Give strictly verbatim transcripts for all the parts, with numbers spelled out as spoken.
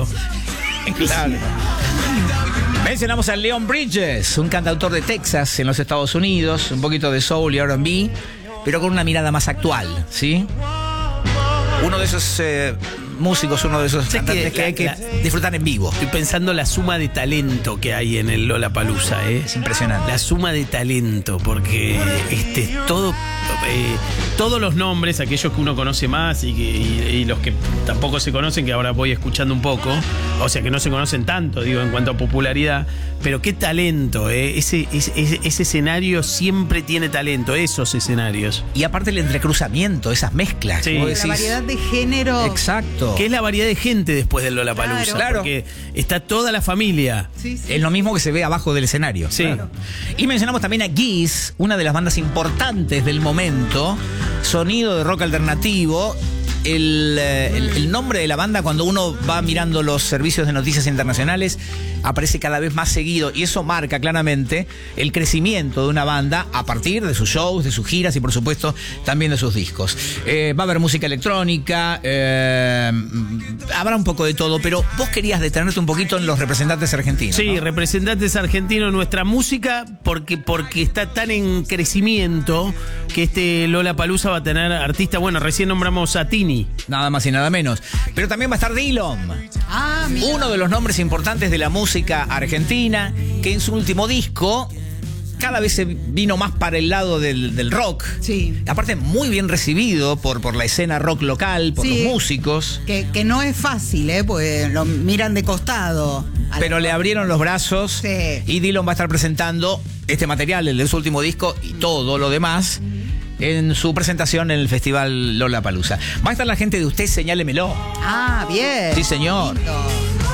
Río. Claro. Mencionamos a Leon Bridges, un cantautor de Texas en los Estados Unidos, un poquito de soul y R and B, pero con una mirada más actual, ¿sí? Uno de esos eh, músicos, uno de esos cantantes que, que hay que la, disfrutar en vivo. Estoy pensando la suma de talento que hay en el Lollapalooza, ¿eh? Es impresionante. La suma de talento, porque este todo, eh, todos los nombres, aquellos que uno conoce más y, que, y, y los que tampoco se conocen, que ahora voy escuchando un poco, o sea que no se conocen tanto, digo, en cuanto a popularidad, pero qué talento, ¿eh? Ese, ese, ese escenario siempre tiene talento, esos escenarios. Y aparte el entrecruzamiento, esas mezclas. Sí. ¿Cómo La decís? variedad de género. Exacto. Que es la variedad de gente después del Lollapalooza. Claro. Porque está toda la familia. Sí, sí. Es lo mismo que se ve abajo del escenario. Sí. Claro. Y mencionamos también a Geese, una de las bandas importantes del momento, sonido de rock alternativo. El, el, el nombre de la banda, cuando uno va mirando los servicios de noticias internacionales, aparece cada vez más seguido, y eso marca claramente el crecimiento de una banda a partir de sus shows, de sus giras y por supuesto también de sus discos. Eh, va a haber música electrónica, eh, habrá un poco de todo, pero vos querías detenerte un poquito en los representantes argentinos. Sí, ¿no? representantes argentinos, nuestra música, porque, porque está tan en crecimiento que este Lollapalooza va a tener artistas. Bueno, recién nombramos a Tini. Nada más y nada menos. Pero también va a estar Dillom, Ah, mira. uno de los nombres importantes de la música argentina, que en su último disco cada vez se vino más para el lado del, del rock. Sí. Aparte, muy bien recibido por, por la escena rock local, por Sí. los músicos. Que, que no es fácil, ¿eh? Porque lo miran de costado. A Pero la- le abrieron los brazos. Sí. Y Dillom va a estar presentando este material, el de su último disco y todo lo demás, en su presentación en el Festival Lollapalooza. Va a estar la gente de Usted Señálemelo. Ah, bien. Sí, señor. Lindo.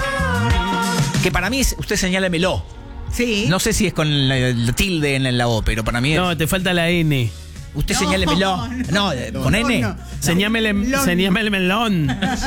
Que para mí es Usted Señálemelo. Sí. No sé si es con la, el tilde en la O, pero para mí es No, te falta la N. Usted No, señálemelo. No, eh, con no, N. no. Señámele, Melón. señámele melón.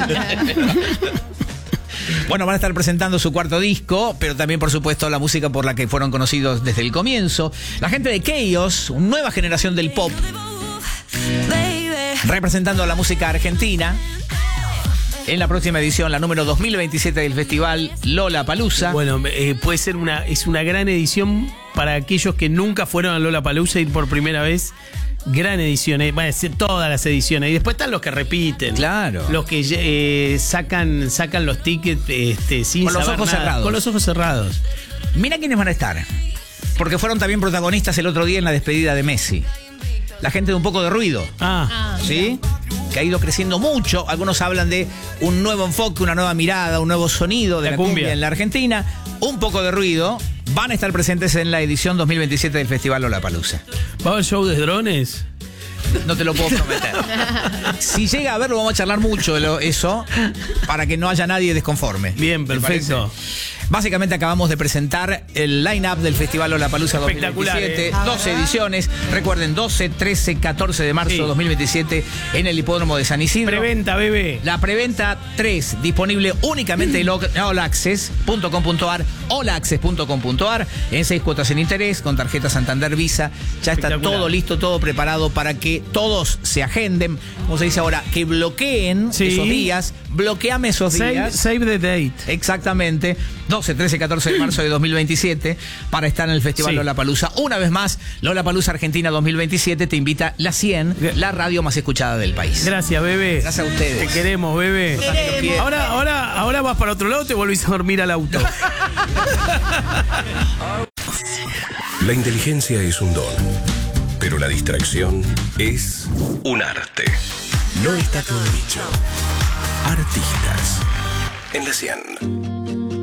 Bueno, van a estar presentando su cuarto disco, pero también, por supuesto, la música por la que fueron conocidos desde el comienzo. La gente de Chaos, una nueva generación del pop, representando a la música argentina en la próxima edición, la número dos mil veintisiete del Festival Lollapalooza. Bueno, eh, puede ser una, es una gran edición para aquellos que nunca fueron a Lollapalooza y por primera vez. Gran edición, eh. Van a ser todas las ediciones. Y después están los que repiten. Claro. Los que eh, sacan, sacan los tickets este, sin Con los saber ojos nada. cerrados. Con los ojos cerrados. Mira quiénes van a estar, porque fueron también protagonistas el otro día en la despedida de Messi. La gente de Un Poco de Ruido. Ah, ¿Sí? Que ha ido creciendo mucho. Algunos hablan de un nuevo enfoque, una nueva mirada, un nuevo sonido de La la, cumbia. cumbia en la Argentina. Un Poco de Ruido van a estar presentes en la edición dos mil veintisiete del Festival Lollapalooza. ¿va a haber show de drones? No te lo puedo prometer. Si llega a verlo, vamos a charlar mucho de lo- eso para que no haya nadie desconforme. Bien, ¿Te perfecto. parece? Básicamente acabamos de presentar el line-up del Festival Lollapalooza dos mil Espectacular, veintisiete. ¿eh? doce ediciones. Recuerden, doce, trece, catorce de marzo Sí. dos mil veintisiete en el Hipódromo de San Isidro. Preventa, bebé. La preventa tres, disponible únicamente en all access punto com punto ar, all access punto com punto ar, en seis cuotas sin interés, con tarjeta Santander Visa. Ya está Espectacular. todo listo, todo preparado para que todos se agenden, como se dice ahora, que bloqueen Sí. esos días, bloqueame esos Save, días. save the date. Exactamente, doce, trece, catorce de marzo de dos mil veintisiete para estar en el Festival Sí. Lollapalooza. Una vez más, Lollapalooza Argentina dos mil veintisiete te invita la cien, la radio más escuchada del país. Gracias, bebé. Gracias a ustedes. Te queremos, bebé. Queremos. Ahora, ahora, ahora vas para otro lado, te volvís a dormir al auto. La inteligencia es un don, pero la distracción es un arte. No está todo dicho. Artistas en la cien.